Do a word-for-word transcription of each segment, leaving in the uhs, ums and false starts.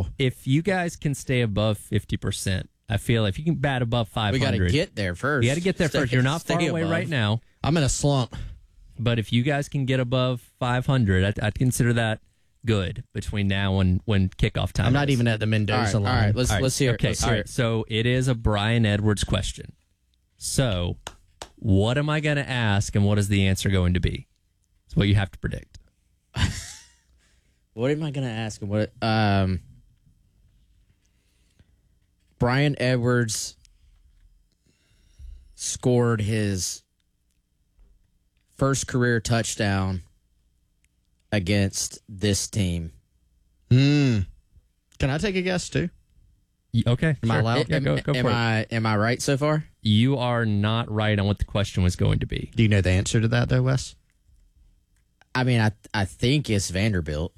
wow. If you guys can stay above fifty percent, I feel if you can bat above five hundred. We got to get there first. You got to get there Stay, first. You're not far away above. right now. I'm in a slump. But if you guys can get above five hundred, I'd, I'd consider that good between now and when kickoff time I'm not is. even at the Mendoza All right, line. all right, let's All right, let's hear. Okay, let's all hear right. it. So it is a Brian Edwards question. So what am I going to ask, and what is the answer going to be? It's what you have to predict. What am I going to ask him? What? Um, Brian Edwards scored his first career touchdown against this team. Hmm. Can I take a guess too? Y- Okay. Am I sure. allowed? Yeah, am go, go am for it. I am I right so far? You are not right on what the question was going to be. Do you know the answer to that though, Wes? I mean, I I think it's Vanderbilt.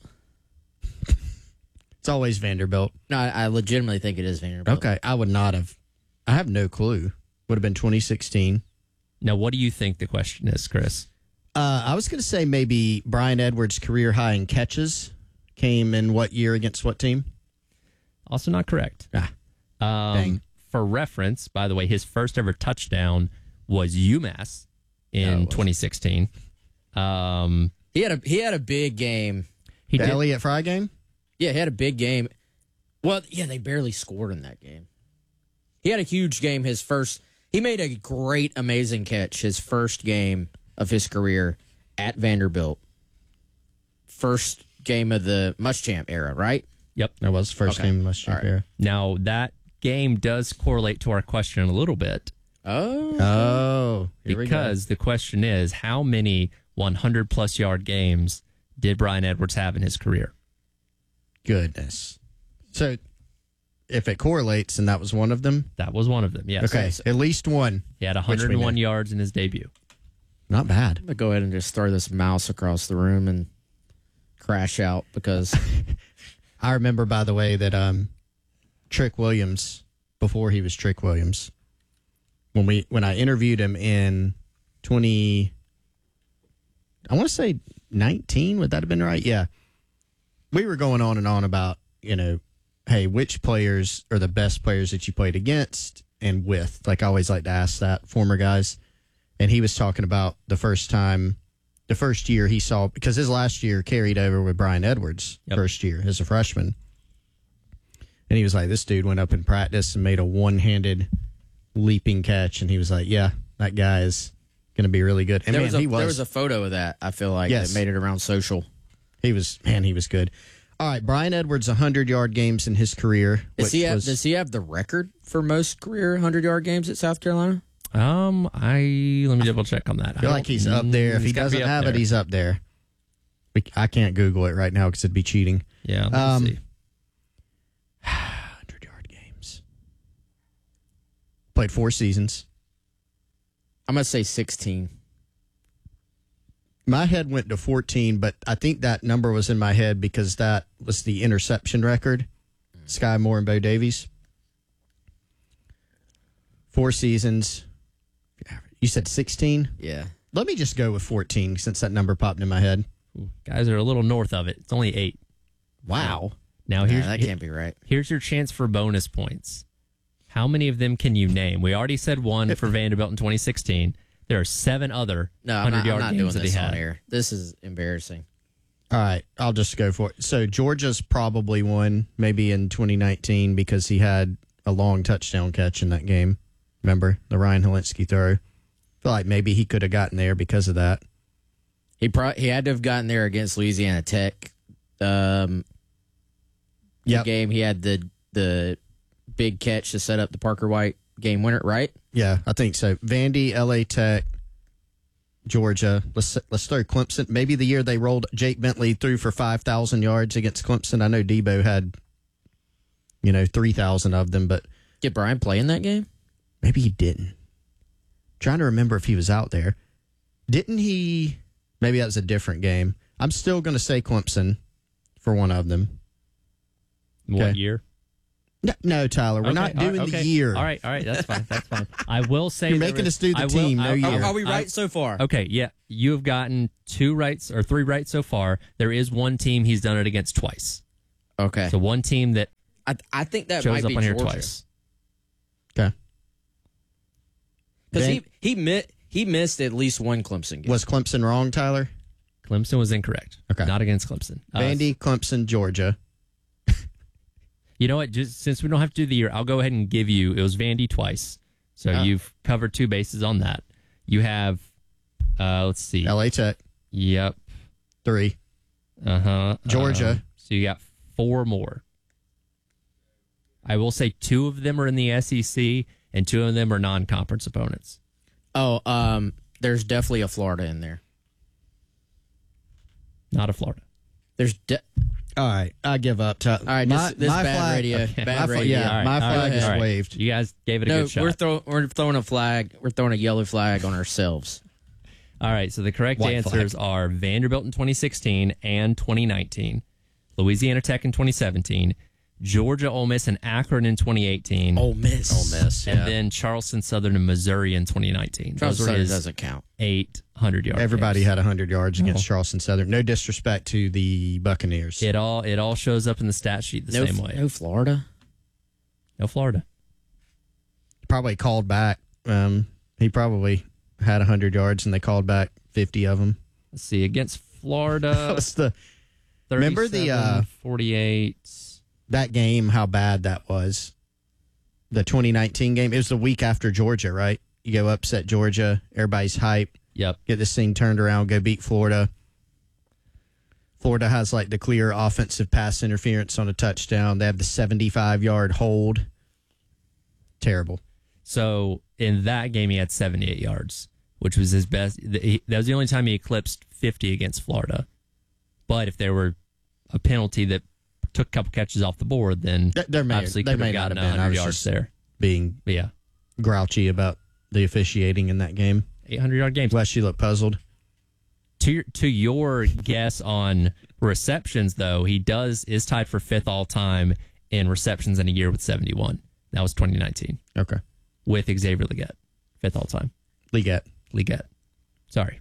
It's always Vanderbilt. No, I, I legitimately think it is Vanderbilt. Okay, I would not have. I have no clue. Would have been twenty sixteen. Now, what do you think the question is, Chris? Uh, I was going to say maybe Brian Edwards' career high in catches came in what year against what team? Also not correct. Ah, Um, dang. for reference, by the way, his first ever touchdown was UMass Oh, in it was. twenty sixteen. Um, He had a he had a big game. he the did. Elliott Fry game? Yeah, he had a big game. Well, yeah, they barely scored in that game. He had a huge game. His first, he made a great, amazing catch. His first game of his career at Vanderbilt. First game of the Muschamp era, right? Yep. That was the first Okay. game of Muschamp All right. era. Now that game does correlate to our question a little bit Oh, Oh, here we go. because the question is how many one hundred plus yard games did Brian Edwards have in his career? Goodness. So, if it correlates, and that was one of them. That was one of them. Yes. Okay, at least one. He had Which we one hundred one know. yards in his debut. Not bad. I'm gonna go ahead and just throw this mouse across the room and crash out because I remember, by the way, that um, Trick Williams, before he was Trick Williams, when we when I interviewed him in twenty, I want to say nineteen. Would that have been right? Yeah, we were going on and on about you know, hey, which players are the best players that you played against and with? Like I always like to ask that former guys, and he was talking about the first time. The first year he saw, because his last year carried over with Brian Edwards, Yep. first year as a freshman. And he was like, this dude went up in practice and made a one-handed leaping catch. And he was like, yeah, that guy is going to be really good. And there man, was a he was. there was a photo of that. I feel like Yes. that made it around social. he was, man, he was good. All right, Brian Edwards, one hundred-yard games in his career. Does which he have was, Does he have the record for most career hundred yard games at South Carolina? Um, I let me double check on that. I feel like he's up there. If he doesn't have it, he's up there. We, I can't Google it right now because it'd be cheating. yeah. Let's Um, see. one hundred-yard games. Played four seasons. I'm gonna say sixteen. My head went to fourteen, but I think that number was in my head because that was the interception record. Sky Moore and Bo Davies. Four seasons. You said sixteen? Yeah. Let me just go with fourteen since that number popped in my head. Ooh, guys are a little north of it. It's only eight. Wow. Now Nah, here's that can't be right. here's your chance for bonus points. How many of them can you name? We already said one for Vanderbilt in twenty sixteen. There are seven other No, I'm not, I'm hundred-yard not doing games that he this on had. air. This is embarrassing. All right, I'll just go for it. So Georgia's probably won maybe in twenty nineteen because he had a long touchdown catch in that game. Remember the Ryan Helinski throw? I feel like maybe he could have gotten there because of that. He pro- he had to have gotten there against Louisiana Tech. Um, the Yep. game he had the the big catch to set up the Parker White game winner, right? Yeah, I think so. Vandy, L A Tech, Georgia. Let's let's throw Clemson. Maybe the year they rolled Jake Bentley threw for five thousand yards against Clemson. I know Debo had, you know, three thousand of them, but Did Brian play in that game? maybe he didn't. Trying to remember if he was out there. Didn't he? Maybe that was a different game. I'm still going to say Clemson for one of them. What Okay. year? No, no Tyler, we're Okay, not all right, doing okay. the year. All right, all right, that's fine. That's fine. I will say You're there making is- us do the I will- team, no I- year. I- Are we I- right so far? Okay, yeah, you have gotten two rights or three rights so far. There is one team he's done it against twice. Okay. So one team that I I think that shows might up be on here Georgia. twice. Okay. Because Van- he he mi- he missed at least one Clemson game. Was Clemson wrong, Tyler? Clemson was incorrect. Okay. Not against Clemson. Uh, Vandy, Clemson, Georgia. You know what? Just since we don't have to do the year, I'll go ahead and give you. It was Vandy twice, so Oh. you've covered two bases on that. You have, uh, let's see. L A Tech, Yep. three. Uh huh. Georgia. so you got four more. I will say two of them are in the S E C, and two of them are non-conference opponents. Oh, um, there's definitely a Florida in there. Not a Florida. There's de- All right, I give up. Ty- all right. my, This, this my bad flag, radio. okay. Bad my flag- radio. yeah, All right, my all flag right, is all right. waved. You guys gave it a No, good shot. we're throwing we're throwing a flag. We're throwing a yellow flag on ourselves. All right, so the correct White answers are Vanderbilt in twenty sixteen and twenty nineteen, Louisiana Tech in twenty seventeen, Georgia, Ole Miss, and Akron in twenty eighteen, Ole Miss. Ole Miss, and yeah. then Charleston Southern and Missouri in twenty nineteen. Charles Those were Southern his doesn't count. eight hundred yard Everybody games. had one hundred yards against Charleston Southern. No disrespect to the Buccaneers. It all it all shows up in the stat sheet the No, same way. no Florida. No Florida. Probably called back. Um, he probably had one hundred yards, and they called back fifty of them. Let's see, against Florida, That was the remember the, uh, forty-eight. that game. How bad that was. The twenty nineteen game. It was the week after Georgia, right? You go upset Georgia. Everybody's hype. Yep. Get this thing turned around. Go beat Florida. Florida has like the clear offensive pass interference on a touchdown. They have the seventy-five yard hold. Terrible. So in that game, he had seventy-eight yards, which was his best. That was the only time he eclipsed fifty against Florida. But if there were a penalty that took a couple catches off the board, then Th- there may- obviously there could may have not gotten have been. I one hundred was yards just- there. Being But yeah, grouchy about the officiating in that game. eight hundred yard games. Wes, you look puzzled. To your, to your guess on receptions, though, he does is tied for fifth all time in receptions in a year with seventy-one. That was twenty nineteen Okay. with Xavier Legette, fifth all time. Leggett. Legette, sorry.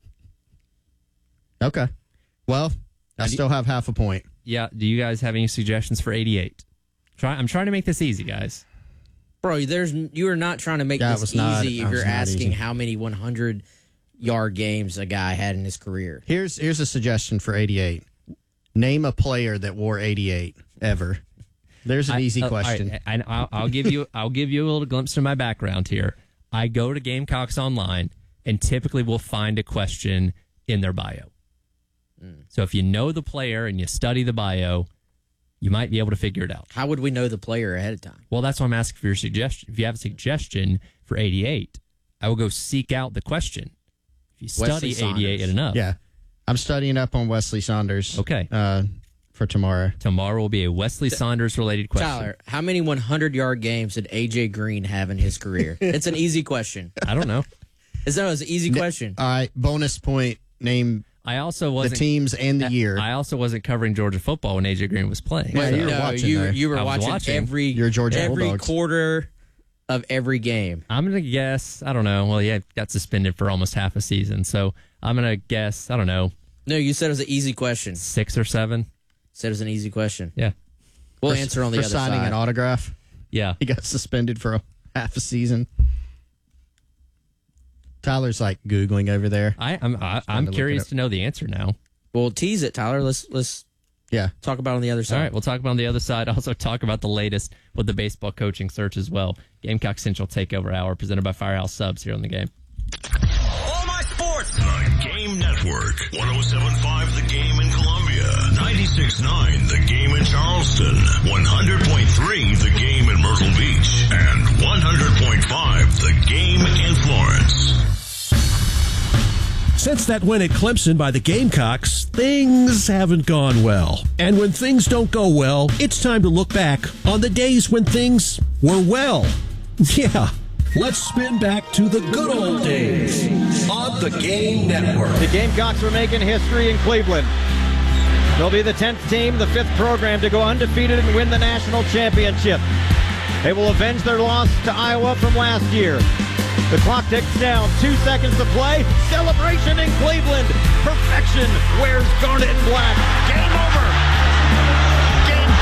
Okay. Well, I still have half a point. Yeah. Do you guys have any suggestions for eighty-eight? Try. I'm trying to make this easy, guys. Bro, there's you are not trying to make That this was not- easy that if was you're not asking easy. how many one hundred yard games a guy had in his career. Here's here's a suggestion for eighty-eight. Name a player that wore eighty-eight ever. There's an I- easy uh, all right, question. and I'll, I'll give you. I'll give you a little glimpse of my background here. I go to Gamecocks online, and typically will find a question in their bio. So if you know the player and you study the bio, you might be able to figure it out. How would we know the player ahead of time? Well, that's why I'm asking for your suggestion. If you have a suggestion for eighty-eight, I will go seek out the question. If you Wesley study eighty-eight Saunders. enough, Yeah. I'm studying up on Wesley Saunders. Okay. Uh, for tomorrow. tomorrow will be a Wesley Saunders related question. Tyler, how many one hundred yard games did A J Green have in his career? It's an easy question. I don't know. It's, no, it's an easy question. All right. Bonus point. Name I also the wasn't. teams and the year. I also wasn't covering Georgia football when A J Green was playing. Yeah, so- you were no, watching you, there. you were I was watching, watching. every You're Georgia every Bulldogs. quarter of every game. I'm gonna guess. I don't know. Well, yeah, got suspended for almost half a season, so I'm gonna guess. I don't know, No, you said it was an easy question. six or seven. Said it was an easy question. Yeah, We'll for, answer on the for other signing side. an autograph. yeah. He got suspended for a half a season. Tyler's like Googling over there. I, I'm I, to I'm look it curious up. to know the answer now. We'll tease it, Tyler. Let's let's Yeah. talk about it on the other side. All right, we'll talk about on the other side. Also, talk about the latest with the baseball coaching search as well. Gamecock Central Takeover Hour presented by Firehouse Subs here on the game. All my sports. The Game Network. one oh seven point five The Game in Columbia. ninety-six point nine The Game in Charleston. one hundred point three The Game in Myrtle Beach. And one hundred point five The Game in Florence. Since that win at Clemson by the Gamecocks, things haven't gone well. And when things don't go well, it's time to look back on the days when things were well. Yeah, let's spin back to the good old days on the Game Network. The Gamecocks are making history in Cleveland. They'll be the tenth team, the fifth program to go undefeated and win the national championship. They will avenge their loss to Iowa from last year. The clock ticks down. Two seconds to play. Celebration in Cleveland. Perfection wears garnet and black. Game over. Game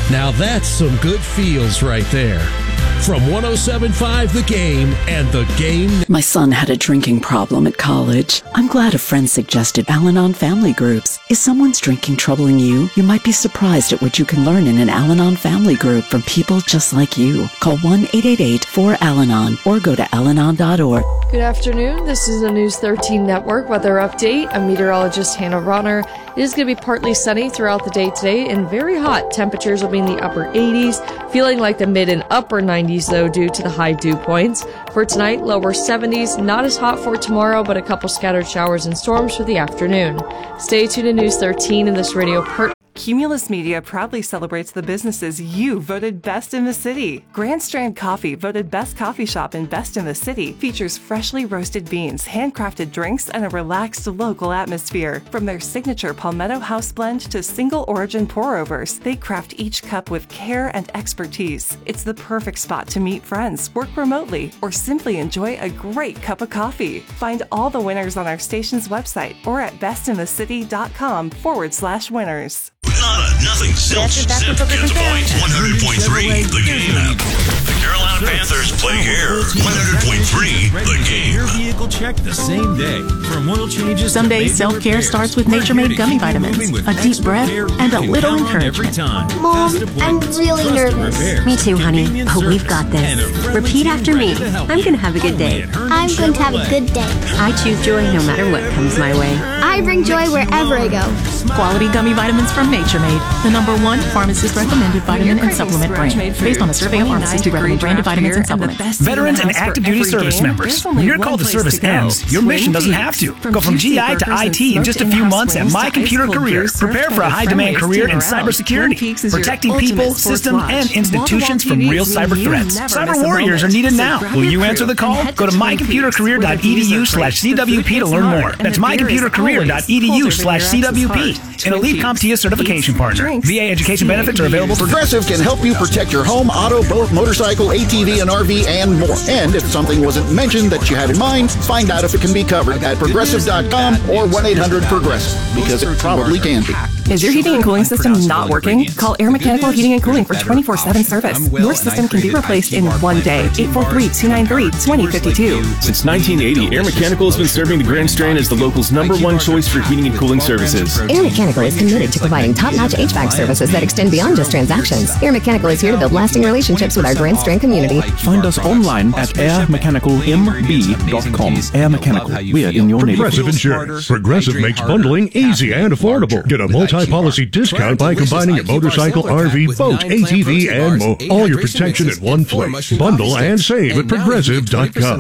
Now that's some good feels right there. From one oh seven point five The Game and The Game. My son had a drinking problem at college. I'm glad a friend suggested Al-Anon family groups. Is someone's drinking troubling you? You might be surprised at what you can learn in an Al-Anon family group from people just like you. Call one eight eight eight four Al-Anon or go to al anon dot org. Good afternoon. This is the News thirteen Network weather update. I'm meteorologist Hannah Ronner. It is going to be partly sunny throughout the day today and very hot. Temperatures will be in the upper eighties, feeling like the mid and upper nineties though due to the high dew points. For tonight, lower seventies, not as hot for tomorrow, but a couple scattered showers and storms for the afternoon. Stay tuned to News thirteen in this radio part. Cumulus Media proudly celebrates the businesses you voted best in the city. Grand Strand Coffee, voted best coffee shop and best in the city, features freshly roasted beans, handcrafted drinks, and a relaxed local atmosphere. From their signature Palmetto House blend to single origin pour-overs, they craft each cup with care and expertise. It's the perfect spot to meet friends, work remotely, or simply enjoy a great cup of coffee. Find all the winners on our station's website or at bestinthecity.com forward slash winners. Nada, nothing, zilch, zip, get the point. one hundred point three, The Game. The Carolina Panthers play here. one hundred point three, The Game. Your vehicle checked the same day. From oil changes. Some days self-care starts with Nature Made gummy vitamins, a deep breath, and a little encouragement. Mom, I'm really nervous. Me too, honey. But we've got this. Repeat after me. I'm going to have a good day. I'm going to have a good day. I choose joy no matter what comes my way. I bring joy wherever I go. Quality gummy vitamins from Nature Made, the number one pharmacist-recommended vitamin and supplement brand, based on a survey of pharmacists who recommend branded vitamins and supplements. Veterans and active duty service members, when your call to service ends, your mission doesn't have to. Go from G I to I T in just a few months at My Computer Career. Prepare for a high-demand career in cybersecurity, protecting people, systems, and institutions from real cyber threats. Cyber warriors are needed now. Will you answer the call? Go to my computer career dot e d u slash c w p to learn more. That's my computer career dot e d u slash c w p. An elite CompTIA certification partner. V A education benefits are available. Progressive can help you protect your home, auto, boat, motorcycle, A T V, and R V, and more. And if something wasn't mentioned that you had in mind, find out if it can be covered at progressive dot com or one eight hundred progressive, because it probably can be. Is your heating and cooling system not working? Call Air Mechanical Heating and Cooling for twenty-four seven service. Your system can be replaced in one day. eight four three, two nine three, two zero five two. Since nineteen eighty, Air Mechanical has been serving the Grand Strand as the local's number one choice for heating and cooling services. Air Mechanical is committed to providing top-notch H V A C services that extend beyond just transactions. Air Mechanical is here to build lasting relationships with our Grand Strand community. Find us online at air mechanical m b dot com. Air Mechanical, we're in your neighborhood. Progressive Insurance. Progressive makes bundling easy and affordable. Get a multi-policy discount by combining a motorcycle, R V, boat, A T V, and more. All your protection in one place. Bundle and save at progressive dot com.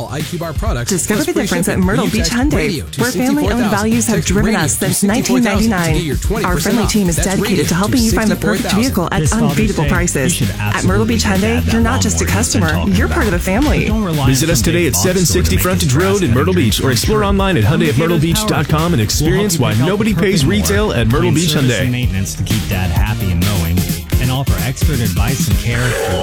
Discover the difference at Myrtle Beach Hyundai, where family-owned values have driven us since nineteen ninety-nine. Our friendly team is dedicated to helping you find the perfect vehicle at unbeatable prices. At Myrtle Beach Hyundai, you're not just a customer, you're part of the family. Visit us today at seven sixty Frontage Road in Myrtle Beach, or explore online at Hyundai at Myrtle Beach dot com and experience why nobody pays retail at Myrtle Beach Hyundai. Maintenance to keep Dad happy and mowing, and offer expert advice and care.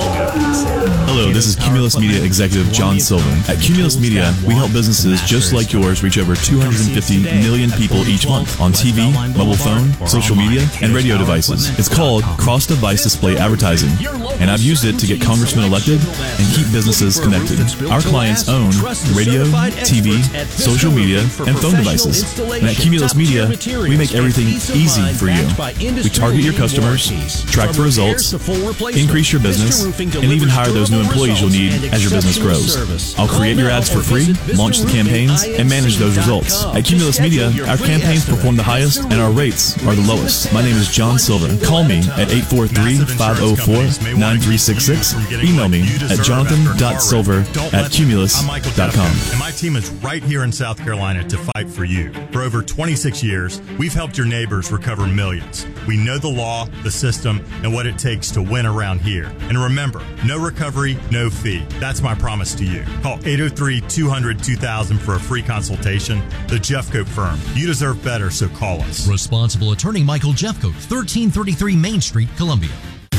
Hello, this is Cumulus Media Executive John Sylvan. At Cumulus Media, we help businesses just like yours reach over two hundred fifty million people each month on T V, mobile phone, social media, and radio devices. It's called cross-device display advertising, and I've used it to get congressmen elected and keep businesses connected. Our clients own radio, T V, social media, and phone devices. And at Cumulus Media, we make everything easy for you. We target your customers, track for results, increase your business, and even hire those new employees you'll need as your business grows. I'll create your ads for free, launch the campaigns, and manage those results. At Cumulus Media, our campaigns perform the highest and our rates are the lowest. My name is John Sylvan. Call me at eight four three, five oh four, nine three six six. Email me at jonathan dot silver at cumulus dot com. And my team is right here in South Carolina to fight for you. For over twenty-six years, we've helped your neighbors recover millions. We know the law, the system, and what it takes to win around here. And remember, no recovery, no fee. That's my promise to you. Call eight oh three, two hundred, two thousand for a free consultation. The Jeffcoat Firm. You deserve better, so call us. Responsible attorney Michael Jeffcoat, thirteen thirty-three Main Street, Columbia.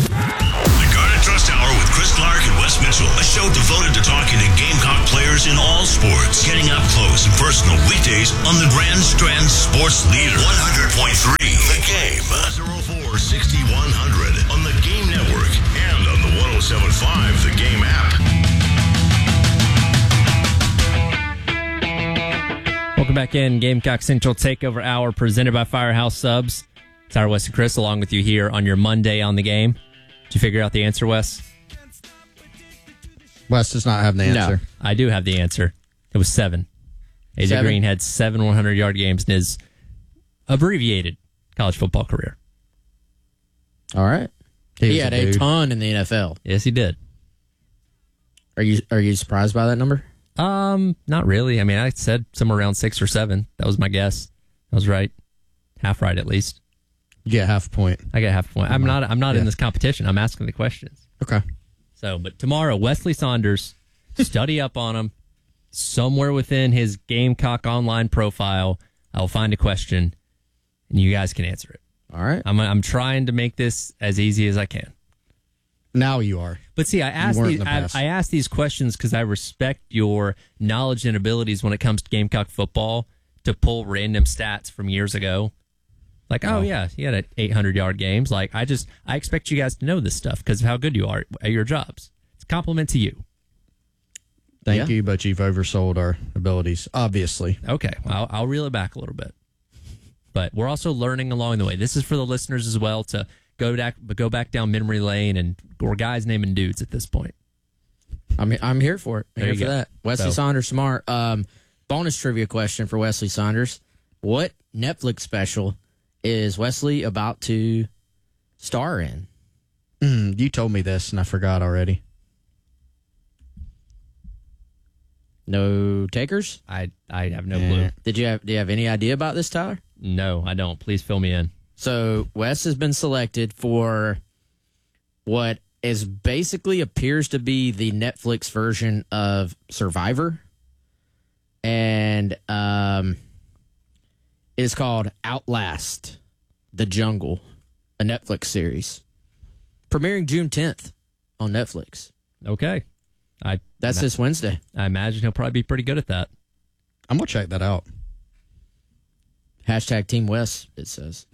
The Garnet Trust Hour with Chris Clark and Wes Mitchell, a show devoted to talking to Gamecock players in all sports. Getting up close and personal weekdays on the Grand Strand Sports Leader. one hundred point three The Game. four oh four, six one hundred on the Game. Welcome back in. Gamecock Central Takeover Hour presented by Firehouse Subs. Tyler, Wes, and Chris along with you here on your Monday on the game. Did you figure out the answer, Wes? Wes does not have the answer. No, I do have the answer. It was seven. A J Green had seven hundred-yard games in his abbreviated college football career. All right. He, he had a, a ton in the N F L. Yes, he did. Are you Are you surprised by that number? Um, not really. I mean, I said somewhere around six or seven. That was my guess. I was right, half right at least. You get half a point. I get half a point. I'm not. I'm not yeah. in this competition. I'm asking the questions. Okay. So, but tomorrow, Wesley Saunders, study up on him. Somewhere within his Gamecock online profile, I'll find a question, and you guys can answer it. All right. I'm. I'm trying to make this as easy as I can. Now you are. But see, I asked these, the I, I asked these questions because I respect your knowledge and abilities when it comes to Gamecock football to pull random stats from years ago. Like, oh, oh yeah, he had an eight hundred-yard games. Like, I just, I expect you guys to know this stuff because of how good you are at your jobs. It's a compliment to you. Thank yeah. you, but you've oversold our abilities, obviously. Okay, well, I'll, I'll reel it back a little bit. But we're also learning along the way. This is for the listeners as well to go back, go back down memory lane, and we're guys naming dudes at this point. I'm I'm here for it. I'm there here for go. that. Wesley so. Saunders Smart. Um, bonus trivia question for Wesley Saunders: what Netflix special is Wesley about to star in? Mm, you told me this, and I forgot already. No takers? I I have no yeah. clue. Did you have Do you have any idea about this, Tyler? No, I don't. Please fill me in. So Wes has been selected for what is basically appears to be the Netflix version of Survivor, and um, it is called Outlast: The Jungle, a Netflix series, premiering June tenth on Netflix. Okay, I that's this Wednesday. I imagine he'll probably be pretty good at that. I'm gonna check that out. Hashtag Team Wes, it says.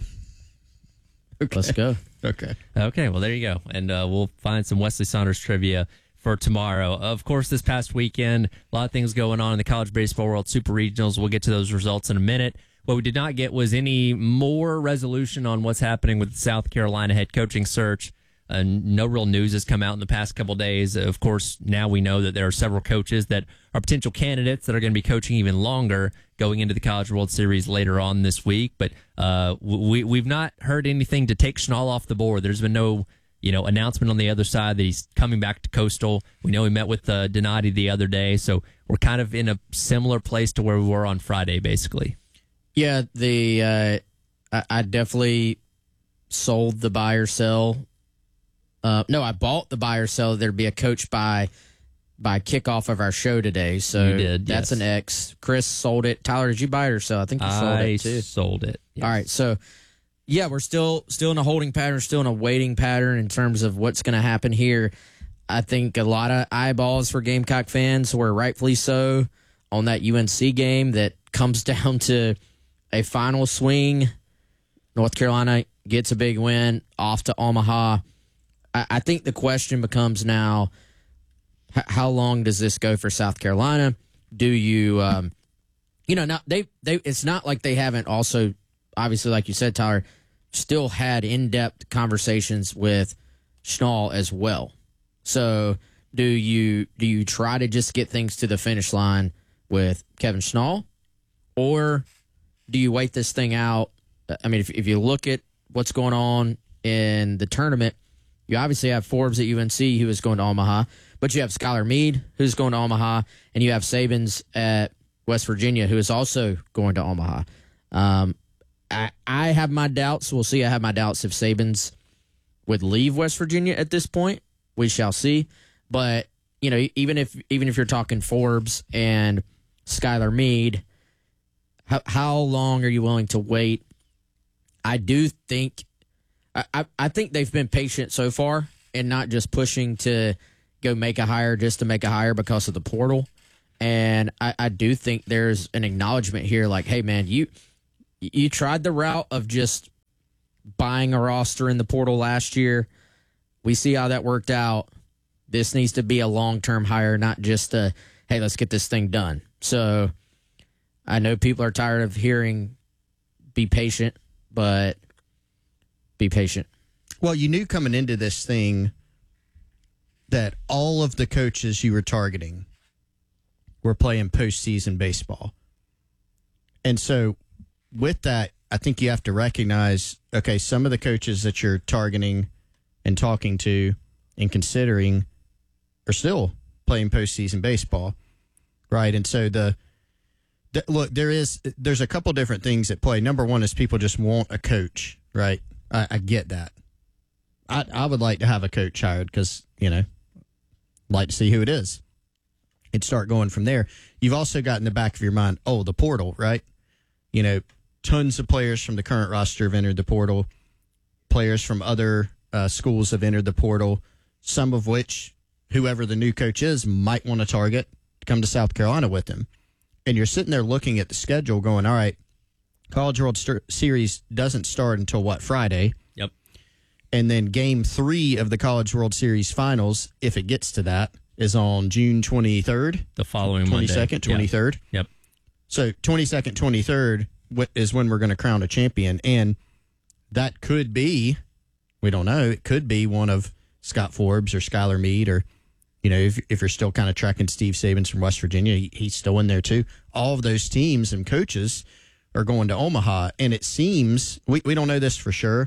Okay. Let's go. Okay. Okay, well, there you go. And uh, we'll find some Wesley Saunders trivia for tomorrow. Of course, this past weekend, a lot of things going on in the college baseball world, super regionals. We'll get to those results in a minute. What we did not get was any more resolution on what's happening with the South Carolina head coaching search. Uh, no real news has come out in the past couple days. Of course, now we know that there are several coaches that are potential candidates that are going to be coaching even longer going into the College World Series later on this week. But uh, we, we've not heard anything to take Schnall off the board. There's been no you know, announcement on the other side that he's coming back to Coastal. We know he met with uh, Donati the other day, so we're kind of in a similar place to where we were on Friday, basically. Yeah, the uh, I, I definitely sold the buy or sell. Uh, no, I bought the buy or sell. There'd be a coach by by kickoff of our show today. So you did, that's yes. an X. Chris sold it. Tyler, did you buy it or sell? I think you sold I it too. sold it. Yes. All right, so yeah, we're still still in a holding pattern, still in a waiting pattern in terms of what's going to happen here. I think a lot of eyeballs for Gamecock fans were rightfully so on that U N C game that comes down to a final swing. North Carolina gets a big win off to Omaha. I, I think the question becomes now, h- how long does this go for South Carolina? Do you, um, you know, not they they? It's not like they haven't also, obviously, like you said, Tyler, still had in-depth conversations with Schnall as well. So do you do you try to just get things to the finish line with Kevin Schnall, or do you wait this thing out? I mean, if if you look at what's going on in the tournament, you obviously have Forbes at U N C who is going to Omaha, but you have Skylar Meade who's going to Omaha, and you have Sabins at West Virginia who is also going to Omaha. Um, I, I have my doubts. We'll see. I have my doubts if Sabins would leave West Virginia at this point. We shall see. But, you know, even if even if you're talking Forbes and Skylar Meade, how, how long are you willing to wait? I do think I, I, I think they've been patient so far and not just pushing to go make a hire just to make a hire because of the portal. And I, I do think there's an acknowledgement here like, hey, man, you you tried the route of just buying a roster in the portal last year. We see how that worked out. This needs to be a long-term hire, not just a, hey, let's get this thing done. So I know people are tired of hearing be patient, but be patient. Well, you knew coming into this thing that all of the coaches you were targeting were playing postseason baseball. And so with that, I think you have to recognize, okay, some of the coaches that you're targeting and talking to and considering are still playing postseason baseball, right? And so the, the look, there is there's a couple different things at play. Number one is people just want a coach, right? I, I get that. I I would like to have a coach hired because, you know, like to see who it is and start going from there. You've also got in the back of your mind, oh, the portal, right? You know, tons of players from the current roster have entered the portal. Players from other uh, schools have entered the portal, some of which whoever the new coach is might want to target to come to South Carolina with him. And you're sitting there looking at the schedule going, all right, College World St- Series doesn't start until what, Friday? Yep. And then game three of the College World Series finals, if it gets to that, is on June twenty-third. The following twenty-second, Monday. twenty-third. Yeah. Yep. So twenty-second, twenty-third is when we're going to crown a champion. And that could be, we don't know, it could be one of Scott Forbes or Skylar Meade or, you know, if, if you're still kind of tracking Steve Sabins from West Virginia, he, he's still in there too. All of those teams and coaches are going to Omaha. And it seems, we, we don't know this for sure,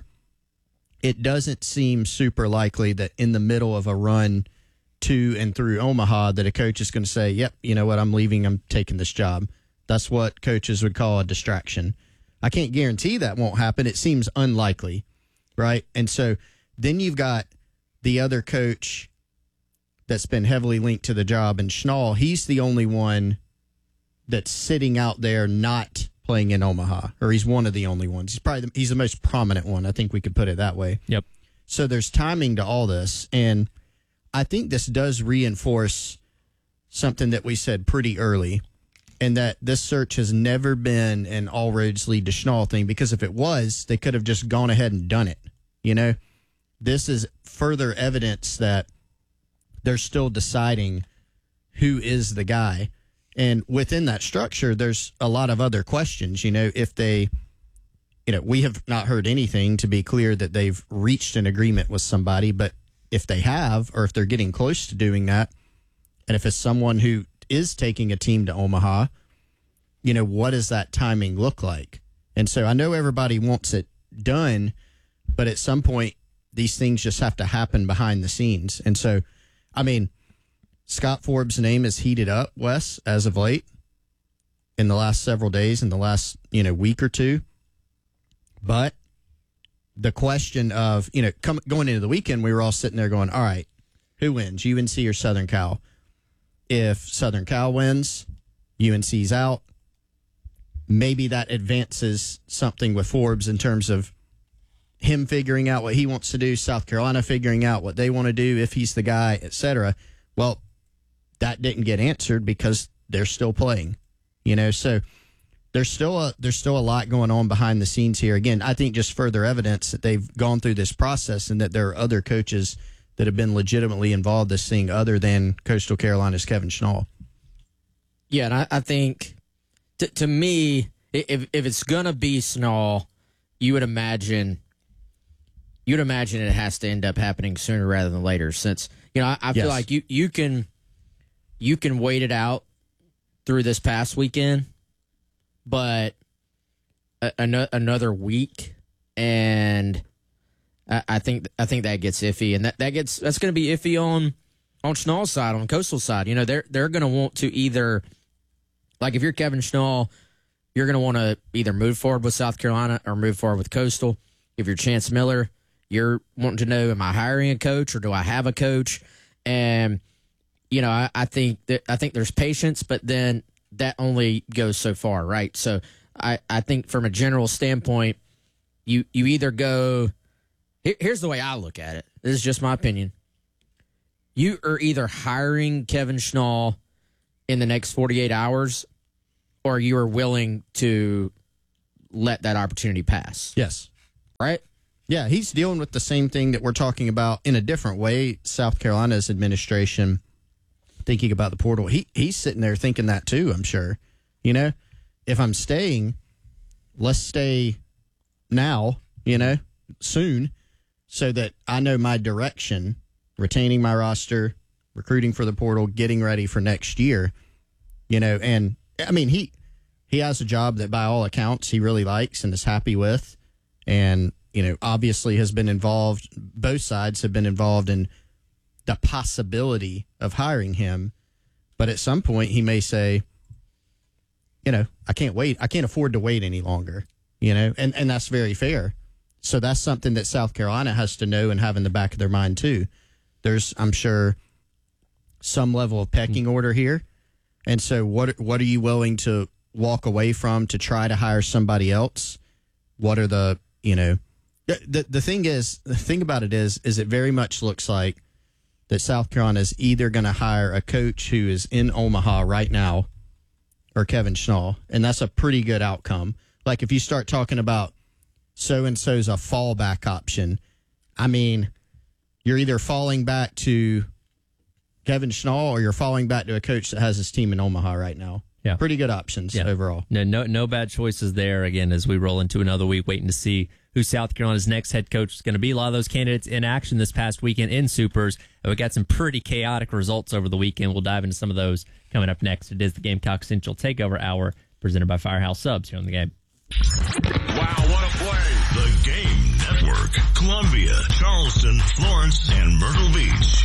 it doesn't seem super likely that in the middle of a run to and through Omaha that a coach is going to say, yep, you know what, I'm leaving, I'm taking this job. That's what coaches would call a distraction. I can't guarantee that won't happen. It seems unlikely, right? And so then you've got the other coach that's been heavily linked to the job, and Schnall, he's the only one that's sitting out there not playing in Omaha, or he's one of the only ones. He's probably the, he's the most prominent one. I think we could put it that way. Yep. So there's timing to all this, and I think this does reinforce something that we said pretty early, and that this search has never been an all roads lead to Schnall thing, because if it was, they could have just gone ahead and done it. You know, this is further evidence that they're still deciding who is the guy. And within that structure, there's a lot of other questions. You know, if they, you know, we have not heard anything to be clear that they've reached an agreement with somebody, but if they have, or if they're getting close to doing that, and if it's someone who is taking a team to Omaha, you know, what does that timing look like? And so I know everybody wants it done, but at some point, these things just have to happen behind the scenes. And so, I mean, Scott Forbes' name is heated up, Wes, as of late, in the last several days, in the last, you know, week or two. But the question of, you know, come, going into the weekend, we were all sitting there going, all right, who wins, U N C or Southern Cal? If Southern Cal wins, U N C's out. Maybe that advances something with Forbes in terms of him figuring out what he wants to do, South Carolina figuring out what they want to do, if he's the guy, et cetera. Well, that didn't get answered because they're still playing, you know. So there's still a there's still a lot going on behind the scenes here. Again, I think just further evidence that they've gone through this process and that there are other coaches that have been legitimately involved in this thing other than Coastal Carolina's Kevin Schnall. Yeah, and I, I think, t- to me, if if it's going to be Schnall, you would imagine you'd imagine it has to end up happening sooner rather than later, since, you know, I, I feel Yes. like you, you can you can wait it out through this past weekend, but a, an- another week, and I, I think I think that gets iffy, and that, that gets that's going to be iffy on on Schnall's side, on Coastal side. You know, they're they're going to want to either, like, if you're Kevin Schnall, you're going to want to either move forward with South Carolina or move forward with Coastal. If you're Chance Miller, you're wanting to know, am I hiring a coach or do I have a coach? And, you know, I, I think that I think there's patience, but then that only goes so far, right? So I, I think from a general standpoint, you you either go. Here, here's the way I look at it. This is just my opinion. You are either hiring Kevin Schnall in the next forty-eight hours, or you are willing to let that opportunity pass. Yes. Right? Yeah, he's dealing with the same thing that we're talking about in a different way. South Carolina's administration thinking about the portal. He he's sitting there thinking that too, I'm sure. You know, if I'm staying, let's stay now, you know, soon, so that I know my direction, retaining my roster, recruiting for the portal, getting ready for next year, you know. And I mean, he he has a job that by all accounts he really likes and is happy with, and, you know, obviously has been involved, both sides have been involved in the possibility of hiring him. But at some point he may say, you know, I can't wait. I can't afford to wait any longer, you know, and, and that's very fair. So that's something that South Carolina has to know and have in the back of their mind too. There's, I'm sure, some level of pecking order here. And so what what are you willing to walk away from to try to hire somebody else? What are the, you know, the the, the thing is, the thing about it is, is it very much looks like that South Carolina is either going to hire a coach who is in Omaha right now or Kevin Schnall. And that's a pretty good outcome. Like if you start talking about so-and-so's a fallback option, I mean, you're either falling back to Kevin Schnall or you're falling back to a coach that has his team in Omaha right now. Yeah. Pretty good options yeah. overall. No, no, no bad choices there. Again, as we roll into another week, waiting to see who South Carolina's next head coach is going to be. A lot of those candidates in action this past weekend in Supers. And we got some pretty chaotic results over the weekend. We'll dive into some of those coming up next. It is the Gamecock Central Takeover Hour presented by Firehouse Subs here on the game. Wow, what a play! The Game Network. Columbia, Charleston, Florence, and Myrtle Beach.